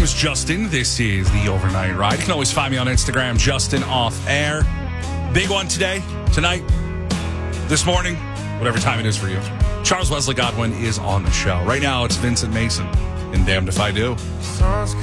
is Justin. This is the Overnight Ride. You can always find me on Instagram, Justin Off Air. Big one tonight, this morning, whatever time it is for you. Charles Wesley Godwin is on the show. Right now, it's Vincent Mason in Damned If I Do. Sun's